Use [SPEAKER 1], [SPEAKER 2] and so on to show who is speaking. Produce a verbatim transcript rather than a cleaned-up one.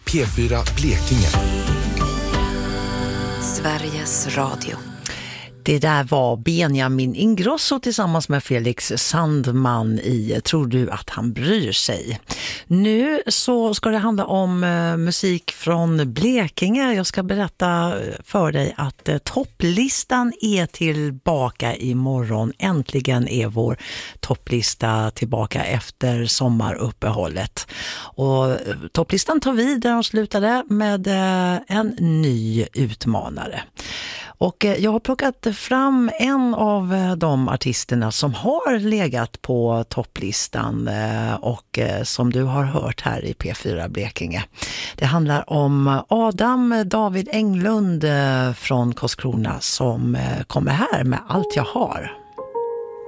[SPEAKER 1] P fyra Blekinge.
[SPEAKER 2] Sveriges Radio.
[SPEAKER 3] Det där var Benjamin Ingrosso tillsammans med Felix Sandman i Tror du att han bryr sig. Nu så ska det handla om uh, musik från Blekinge. Jag ska berätta för dig att uh, topplistan är tillbaka imorgon. Äntligen är vår topplista tillbaka efter sommaruppehållet. Och uh, topplistan tar vid där de slutade med uh, en ny utmanare. Och jag har plockat fram en av de artisterna som har legat på topplistan och som du har hört här i P fyra Blekinge. Det handlar om Adam David Englund från Karlskrona som kommer här med Allt jag har.